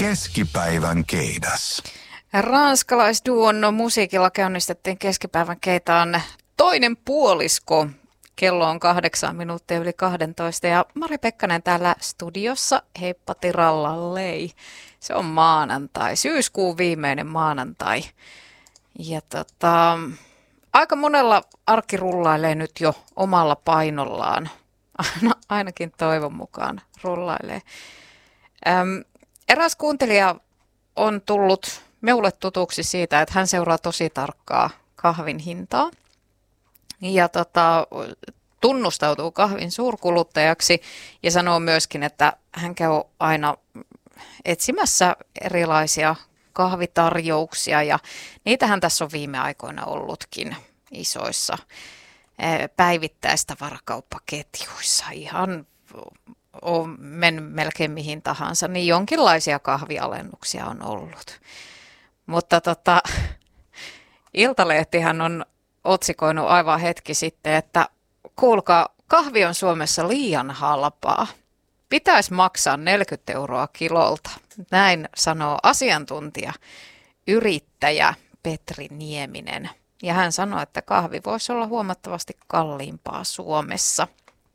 Keskipäivän keidas. Ranskalaisduon musiikilla käynnistettiin keskipäivän keitaan toinen puolisko. Kello on 8 minuuttia yli 12 ja Mari Pekkanen täällä studiossa. Heippa tirallallei. Se on maanantai, syyskuun viimeinen maanantai. Ja aika monella arkki rullailee nyt jo omalla painollaan. Ainakin toivon mukaan rullailee. Eräs kuuntelija on tullut minulle tutuksi siitä, että hän seuraa tosi tarkkaa kahvin hintaa ja tunnustautuu kahvin suurkuluttajaksi ja sanoo myöskin, että hän käy aina etsimässä erilaisia kahvitarjouksia ja niitähän tässä on viime aikoina ollutkin isoissa päivittäistavarakauppaketjuissa. Ihan on mennyt melkein mihin tahansa, niin jonkinlaisia kahvialennuksia on ollut. Mutta Iltalehtihän on otsikoinut aivan hetki sitten, että kuulkaa, kahvi on Suomessa liian halpaa. Pitäisi maksaa 40 € kilolta. Näin sanoo asiantuntija, yrittäjä Petri Nieminen. Ja hän sanoi, että kahvi voisi olla huomattavasti kalliimpaa Suomessa.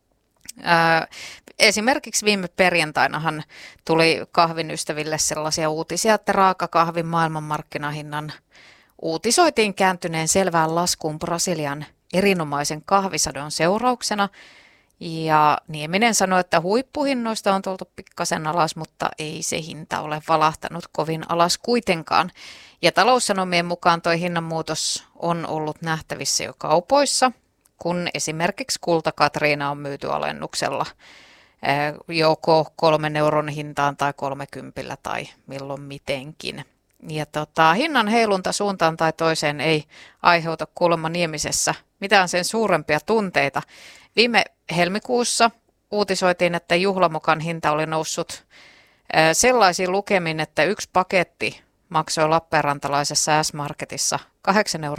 Esimerkiksi viime perjantainahan tuli kahvin ystäville sellaisia uutisia, että raakakahvin maailmanmarkkinahinnan uutisoitiin kääntyneen selvään laskuun Brasilian erinomaisen kahvisadon seurauksena. Ja Nieminen sanoi, että huippuhinnoista on tultu pikkasen alas, mutta ei se hinta ole valahtanut kovin alas kuitenkaan. Ja Taloussanomien mukaan tuo hinnanmuutos on ollut nähtävissä jo kaupoissa, kun esimerkiksi Kulta Katriina on myyty alennuksella joko 3 € hintaan tai 30 tai milloin mitenkin. Ja hinnan heilunta suuntaan tai toiseen ei aiheuta kuulemma Niemisessä mitään sen suurempia tunteita. Viime helmikuussa uutisoitiin, että juhlamokan hinta oli noussut sellaisiin lukemiin, että yksi paketti maksoi lappeenrantalaisessa S-Marketissa 8,19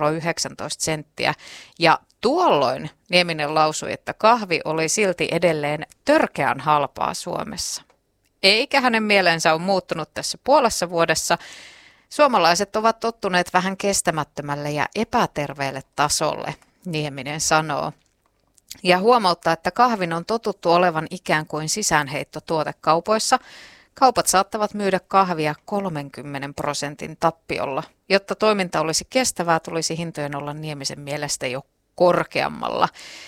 € ja tuolloin Nieminen lausui, että kahvi oli silti edelleen törkeän halpaa Suomessa. Eikä hänen mielensä ole muuttunut tässä puolessa vuodessa. Suomalaiset ovat tottuneet vähän kestämättömälle ja epäterveelle tasolle, Nieminen sanoo. Ja huomauttaa, että kahvin on totuttu olevan ikään kuin sisäänheittotuote kaupoissa. Kaupat saattavat myydä kahvia 30% tappiolla. Jotta toiminta olisi kestävää, tulisi hintojen olla Niemisen mielestä jo korkeammalla.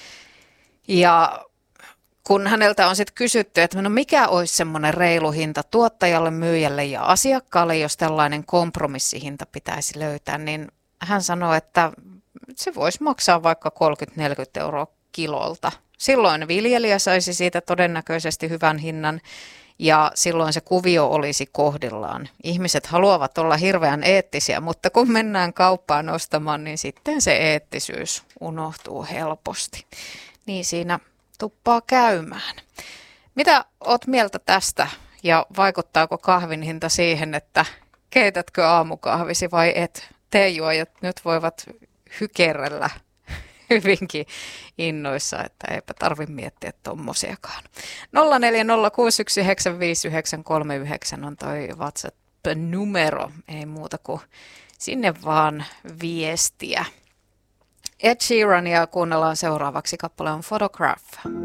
Ja kun häneltä on sitten kysytty, että no mikä olisi semmoinen reilu hinta tuottajalle, myyjälle ja asiakkaalle, jos tällainen kompromissihinta pitäisi löytää, niin hän sanoi, että se voisi maksaa vaikka 30-40 € kilolta. Silloin viljelijä saisi siitä todennäköisesti hyvän hinnan ja silloin se kuvio olisi kohdillaan. Ihmiset haluavat olla hirveän eettisiä, mutta kun mennään kauppaan ostamaan, niin sitten se eettisyys unohtuu helposti. Niin siinä tuppaa käymään. Mitä oot mieltä tästä ja vaikuttaako kahvin hinta siihen, että keitätkö aamukahvisi vai et? Teejuojat nyt voivat hykerrellä hyvinkin innoissa, että eipä tarvitse miettiä tommosiakaan. 0406195939 on toi WhatsApp-numero, ei muuta kuin sinne vaan viestiä. Ed Sheerania kuunnellaan seuraavaksi, kappale on Photograph.